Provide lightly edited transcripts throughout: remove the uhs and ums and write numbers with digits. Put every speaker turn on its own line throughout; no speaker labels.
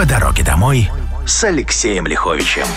дороге домой с Алексеем Лиховичем.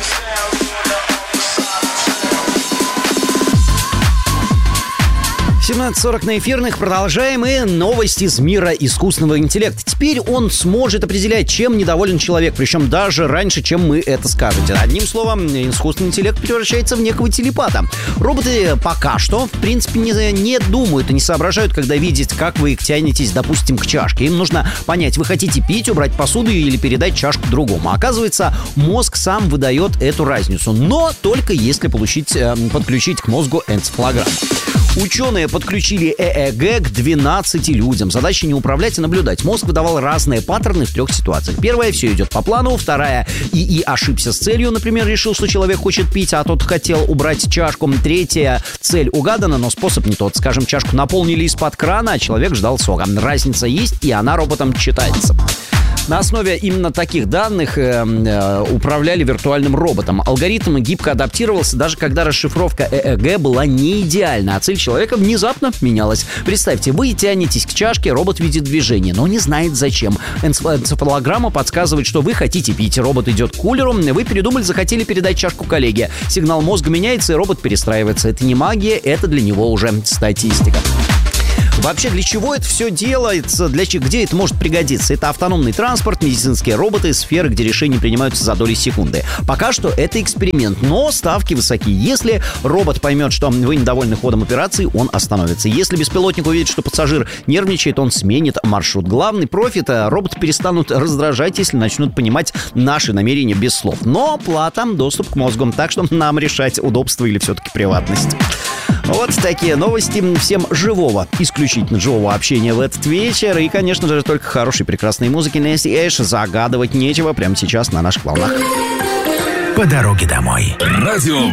В 17:40 на эфирных продолжаем, и новости из мира искусственного интеллекта. Теперь он сможет определять, чем недоволен человек, причем даже раньше, чем мы это скажете. Одним словом, искусственный интеллект превращается в некого телепата. Роботы пока что, в принципе, не думают и не соображают, когда видят, как вы тянетесь, допустим, к чашке. Им нужно понять, вы хотите пить, убрать посуду или передать чашку другому. Оказывается, мозг сам выдает эту разницу, но только если подключить к мозгу энцефалограмму. Ученые подключили ЭЭГ к 12 людям. Задача не управлять, а наблюдать. Мозг выдавал разные паттерны в 3 ситуациях. Первая — все идет по плану. Вторая — ИИ ошибся с целью. Например, решил, что человек хочет пить, а тот хотел убрать чашку. Третья — цель угадана, но способ не тот. Скажем, чашку наполнили из-под крана, а человек ждал сока. Разница есть, и она роботом читается. На основе именно таких данных управляли виртуальным роботом. Алгоритм гибко адаптировался, даже когда расшифровка ЭЭГ была не идеальна, а цель человека внезапно менялась. Представьте, вы тянетесь к чашке, робот видит движение, но не знает зачем. Энцефалограмма подсказывает, что вы хотите пить. Робот идет к кулеру, вы передумали, захотели передать чашку коллеге. Сигнал мозга меняется, и робот перестраивается. Это не магия, это для него уже статистика. Вообще, для чего это все делается, где это может пригодиться? Это автономный транспорт, медицинские роботы, сферы, где решения принимаются за доли секунды. Пока что это эксперимент, но ставки высоки. Если робот поймет, что вы недовольны ходом операции, он остановится. Если беспилотник увидит, что пассажир нервничает, он сменит маршрут. Главный профит — роботы перестанут раздражать, если начнут понимать наши намерения без слов. Но плата — доступ к мозгу, так что нам решать, удобство или все-таки приватность. Вот такие новости. Всем живого, исключительно живого общения в этот вечер. И, конечно же, только хорошей, прекрасной музыки. Нэнси Эш, загадывать нечего прямо сейчас на наших волнах.
По дороге домой.
Радио